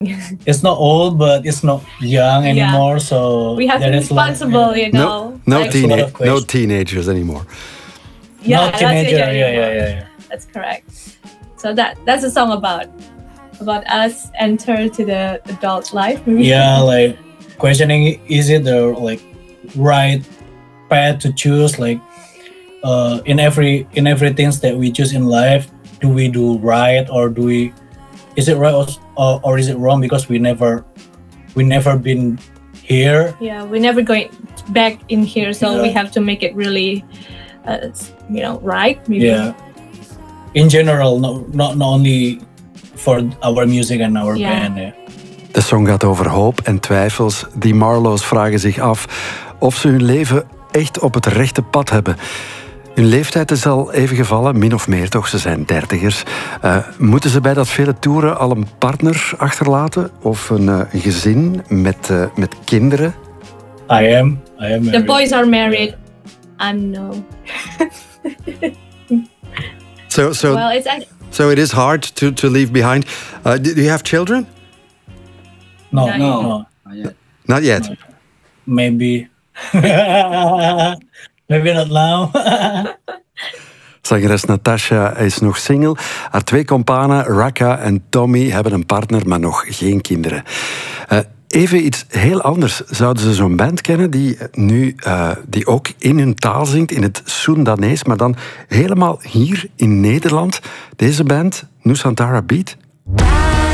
it's not old, but it's not young anymore. So we have to be responsible, you know. No teenagers anymore. Yeah, no teenager. Yeah. That's correct. So that's a song about us enter to the adult life. Maybe. Yeah, like questioning, is it the like right path to choose? Like in everything that we choose in life, do we do right, or is it right or is it wrong? Because we never been here. Yeah, we're never going back in here, so we have to make it really, right. Maybe. Yeah. In general, not only for our music and our band. Yeah. De song gaat over hoop en twijfels. Die Marlows vragen zich af of ze hun leven echt op het rechte pad hebben. Hun leeftijd is al even gevallen, min of meer toch, ze zijn dertigers. Moeten ze bij dat vele toeren al een partner achterlaten? Of een gezin met kinderen? I am married. The boys are married. I'm no. So it is hard to leave behind. Do you have children? No. Not yet. Not yet. No. Maybe. Maybe not now. Zangeres Natasha is nog single. Haar 2 kompanen, Raka en Tommy, hebben een partner, maar nog geen kinderen. Even iets heel anders. Zouden ze zo'n band kennen die ook in hun taal zingt, in het Soendanees, maar dan helemaal hier in Nederland? Deze band, Nusantara Beat.